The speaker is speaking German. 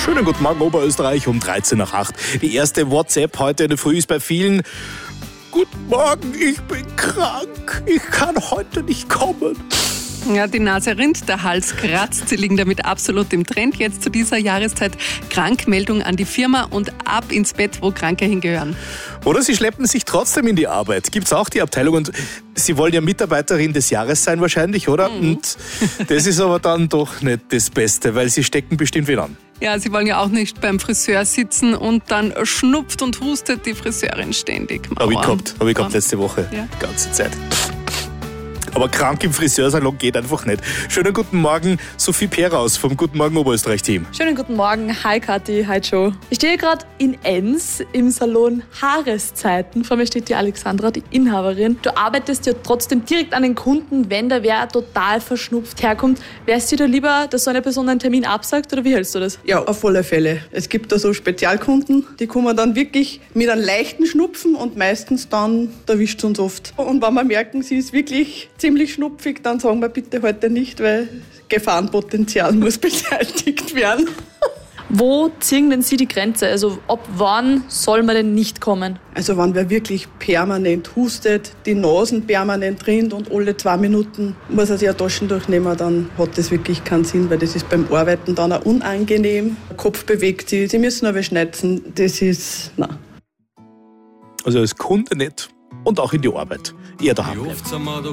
Schönen guten Morgen Oberösterreich um 13 nach 8. Die erste WhatsApp heute in der Früh ist bei vielen: Guten Morgen, ich bin krank. Ich kann heute nicht kommen. Ja, die Nase rinnt, der Hals kratzt. Sie liegen damit absolut im Trend jetzt zu dieser Jahreszeit. Krankmeldung an die Firma und ab ins Bett, wo Kranke hingehören. Oder sie schleppen sich trotzdem in die Arbeit. Gibt's auch die Abteilung und sie wollen ja Mitarbeiterin des Jahres sein wahrscheinlich, oder? Und das ist aber dann doch nicht das Beste, weil sie stecken bestimmt wen an. Ja, sie wollen ja auch nicht beim Friseur sitzen und dann schnupft und hustet die Friseurin ständig. Habe ich gehabt letzte Woche, Ja. die ganze Zeit. Aber krank im Friseursalon geht einfach nicht. Schönen guten Morgen, Sophie Peraus vom Guten Morgen Oberösterreich-Team. Schönen guten Morgen, hi Kathi, hi Joe. Ich stehe gerade in Enns im Salon Haareszeiten. Vor mir steht die Alexandra, die Inhaberin. Du arbeitest ja trotzdem direkt an den Kunden, wenn da wer total verschnupft herkommt. Wärst du dir lieber, dass so eine Person einen Termin absagt oder wie hältst du das? Ja, auf alle Fälle. Es gibt da so Spezialkunden, die kommen dann wirklich mit einem leichten Schnupfen und meistens dann erwischt es uns oft. Und wenn wir merken, sie ist wirklich ziemlich schnupfig, dann sagen wir bitte heute nicht, weil Gefahrenpotenzial muss beseitigt werden. Wo ziehen denn Sie die Grenze? Also ab wann soll man denn nicht kommen? Also wenn wer wirklich permanent hustet, die Nasen permanent rinnt und alle 2 Minuten muss er sich eine Taschentuch nehmen, dann hat das wirklich keinen Sinn, weil das ist beim Arbeiten dann auch unangenehm. Der Kopf bewegt sich, sie müssen aber schneiden, das ist, nein. Also als Kunde nicht und auch in die Arbeit. Eher daheim bleiben.